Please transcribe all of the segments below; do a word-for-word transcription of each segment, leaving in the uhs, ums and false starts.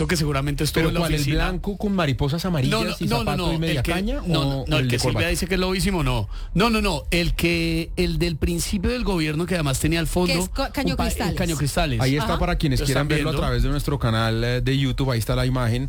Pedrito, que seguramente estuvo ¿Pero en la cuál, oficina. el blanco con mariposas amarillas No, no, y no, zapato no, no, y media el que, caña? no, o, no, o el que de Silvia corbata? dice que es lobísimo, no. No, no, no, el que, el del principio del gobierno, que además tenía al fondo... Que es co- Caño un pa- Cristales. el Caño Cristales. Ahí está. Ajá. Para quienes ¿Lo quieran están verlo a viendo? través de nuestro canal eh, de YouTube, ahí está la imagen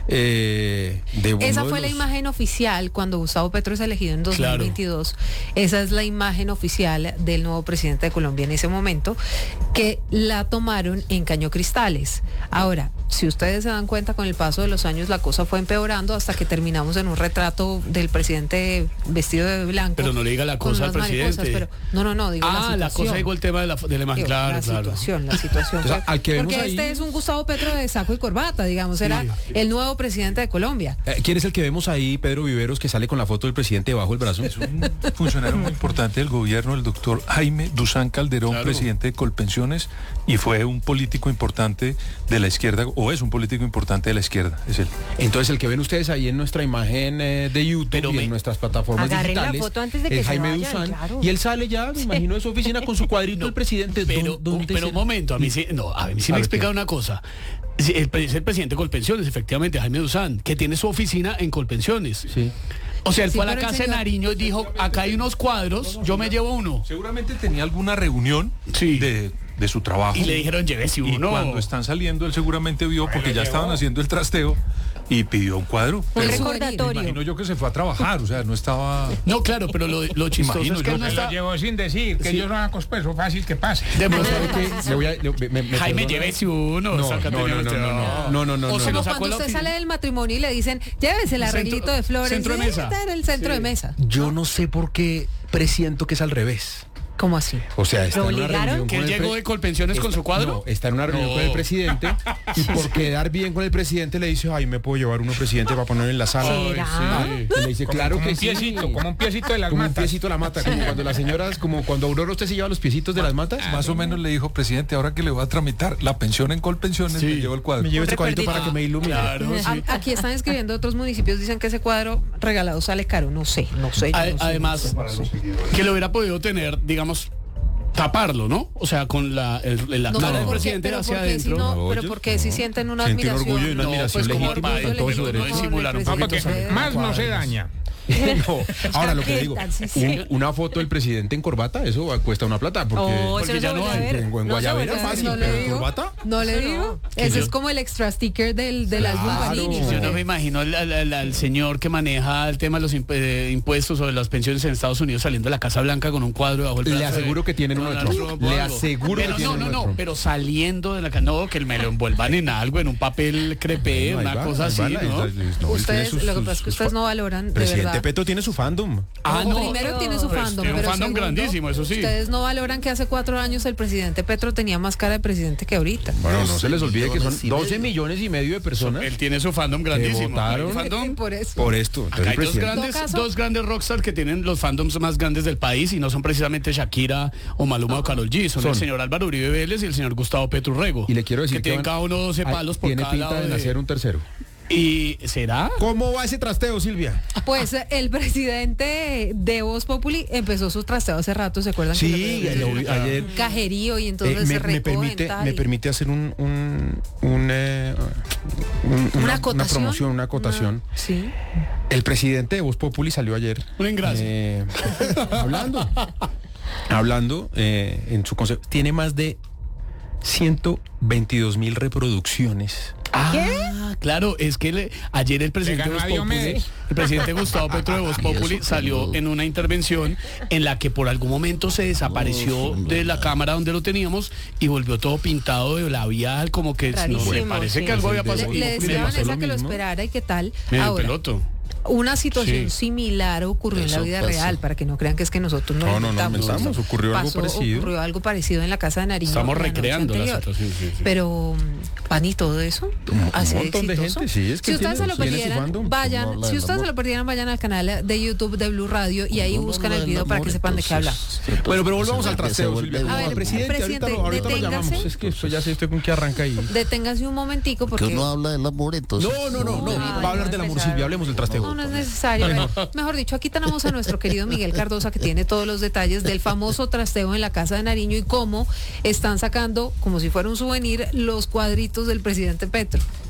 eh, de uno Esa de fue la los- imagen oficial cuando Gustavo Petro es elegido en dos mil veintidós. Claro. Esa es la imagen oficial del nuevo presidente de Colombia en ese momento, que la tomaron en Caño Cristales. Ahora, si ustedes se dan cuenta, con el paso de los años la cosa fue empeorando hasta que terminamos en un retrato del presidente vestido de blanco. Pero no le diga la con cosa al unas mariposas, presidente. pero- no, no, no, digo la Ah, situación. la cosa, digo el tema de la, de la imagen, Digo, claro, la claro. situación, la situación. O sea, fue- al que vemos porque ahí- este es un Gustavo Petro de saco y corbata, digamos, era Sí. el nuevo presidente de Colombia. Eh, ¿Quién es el que vemos ahí, Pedro Viveros, que sale con la foto del presidente debajo del brazo? Es un funcionario muy importante del gobierno, el doctor Jaime Duzán Calderón, Claro. presidente de Colpensiones, y fue un político importante de la izquierda, o es un político importante de la izquierda, es él. Entonces, el que ven ustedes ahí en nuestra imagen eh, de YouTube Pero y me- en nuestras plataformas Agarren la digitales foto antes de que es se Jaime vayan, Duzán, claro. y él sale ya, me imagino, de su oficina con su cuadrito No, el presidente. Pero, ¿Dó- dónde pero se- un momento, a mí sí, no, a mí sí A me ver, explica ¿qué? una cosa. Sí, el, pre- es el presidente de Colpensiones, efectivamente, Jaime Duzán, que tiene su oficina en Colpensiones. Sí. O sea, él Sí, fue a la pero el casa de señor- Nariño y dijo, acá hay unos cuadros, yo me llevo uno. Seguramente tenía alguna reunión Sí. de, de su trabajo. Y le dijeron, llévese Y uno. cuando están saliendo, él seguramente vio, porque ya estaban haciendo el trasteo, y pidió un cuadro. Un Pero recordatorio. me imagino yo que se fue a trabajar, o sea, no estaba... No, claro, pero lo, lo chistoso Imagino es que yo él no que está... Llevo sin decir que Sí. yo no hago peso fácil que pase. De No, pronto- ¿sabe qué? Le voy a- le- me- me Jaime, perdona. llévese uno. No, sácate no, de no, usted. no, no, no, no, no, O se no. lo Como sacó cuando la usted oficina. sale del matrimonio y le dicen, llévese el Centro- arreglito de flores. centro de Sí, mesa. está en el centro Sí. de mesa. Yo no sé por qué presiento que es al revés. ¿Cómo así? O sea, está ¿Lo en una obligaron? reunión ¿Que con él el llegó pre- de Colpensiones con está- su cuadro? No, está en una reunión No. con el presidente y por quedar bien con el presidente le dice, ay, me puedo llevar uno presidente para poner en la sala. ¿Será? Ay, sí. Y le dice, Como- claro como que un sí. piecito, como un piecito de las Como un matas. piecito de la mata, como cuando las señoras, como cuando Aurora usted se lleva los piecitos de las matas. Más o menos le dijo, presidente, ahora que le voy a tramitar la pensión en Colpensiones, Sí. me llevo el cuadro. Me llevo este cuadrito recuerdito. para que me ilumine. Claro, sí. A- Aquí están escribiendo otros municipios, dicen que ese cuadro regalado sale caro. No sé, no sé. yo A- no sé. Además, que lo hubiera podido tener, digamos, taparlo, ¿no? O sea, con la, el- la No, cara pero del ¿por qué- presidente pero hacia por qué si adentro. no- No, pero yo- porque si no. sienten una Sienten admiración. orgullo y una No, admiración pues como legítima Armada, con todo su no, derecho. no disimular un No, poquito. Porque Presidente, más no se daña. No. Ahora lo que digo, Sí, sí. un- una foto del presidente en corbata, eso va- cuesta una plata, porque Oh, porque eso ya se no vuelve a hay. ver. en, en No se Guayabera vuelve es a ver. fácil, no le pero en digo. corbata. No le Eso digo. no. Ese yo- es como el extra sticker del, del álbum Claro. Panini. Yo no me imagino al, al- al- al señor que maneja el tema de los imp- eh, impuestos o de las pensiones en Estados Unidos saliendo de la Casa Blanca con un cuadro bajo el Le brazo de aseguro que tienen uno Donald de Trump. Trump o Le algo. aseguro Pero que tienen no, no, uno de no, Trump. pero saliendo de la casa, no, que me lo envuelvan en algo, en un papel crepé, Bueno, ahí una va, cosa ahí así, va la- ¿no? la- no, él tiene Ustedes, sus- lo que sus- pasa es que sus ustedes fa- no valoran de Presidente verdad. Petro tiene su fandom. Ah, No, no. primero tiene su Pues fandom, tiene un pero fandom segundo, grandísimo, eso sí. Ustedes no valoran que hace cuatro años el presidente Petro tenía más cara de presidente que ahorita. Bueno, no se les olvide que son doce millones y medio de personas Él tiene su fandom grandísimo. votaron. ¿Hay fandom? Por eso. por esto. Acá Entonces, el hay dos presidente- grandes, En todo caso- dos grandes rockstars que tienen los fandoms más grandes del país y no son precisamente Shakira o Maluma o Karol G, son, Son. el señor Álvaro Uribe Vélez y el señor Gustavo Petro Rego. Y le quiero decir que que tienen van- cada uno doce Ay, palos por tiene cada pinta lado de de- nacer un tercero. ¿Y será? ¿Cómo va ese trasteo, Silvia? Pues eh, el presidente de Voz Populi empezó su trasteo hace rato, ¿se acuerdan? Sí, Que lo- lo vi ayer. Cajerío y entonces Eh, se me, me recogen permite, tal me y- permite hacer un, un, un, eh, un- Una una, acotación. promoción, una acotación. Una- sí. El presidente de Voz Populi salió ayer. Un engrase. eh, hablando. hablando eh, en su consejo. Tiene más de ciento veintidós mil reproducciones. Ah, claro, es que le- ayer el presidente de ganó Voz a Populi, Diomedes. el presidente Gustavo Petro de Voz Populi salió en una intervención en la que por algún momento se desapareció de la cámara donde lo teníamos y volvió todo pintado de labial, como que no, me Rarísimo, parece sí. que algo había Le- pasado. Le, Y le me decía a pasó Vanessa lo que lo mismo. esperara y qué tal. medio Ahora, peloto. una situación Sí. similar ocurrió en la Eso vida pasa. real, para que no crean que es que nosotros no No, lo no, no inventamos. inventamos, ocurrió algo Pasó- parecido. Ocurrió algo parecido en la casa de Nariño. Estamos la noche recreando la anterior. situación, sí, sí. Pero, mm, pan y todo eso, así un montón de exitoso. gente, sí, es que si ustedes tiene- se lo tiene su perdieran, fandom. vayan, Uno habla si del ustedes se amor. lo perdieran, vayan al canal de YouTube de Blue Radio y ahí Uno buscan habla el del video para que amor, sepan de qué entonces, hablamos. entonces, Bueno, pero volvamos se al vuelve- trasteo, se vuelve Silvia. un A ver, Al presidente, presidente, ahorita, lo, ahorita lo deténgase. llamamos. Es que eso ya sé usted con qué arranca ahí. Deténgase un momentico Que porque... uno habla del amor, entonces. No, no, no, no. Ay, Va a hablar no, del amor, empezar. Silvia. Hablemos del trasteo. No, no es necesario. Bueno, mejor dicho, aquí tenemos a nuestro querido Miguel Cardosa que tiene todos los detalles del famoso trasteo en la casa de Nariño y cómo están sacando, como si fuera un souvenir, los cuadritos del presidente Petro.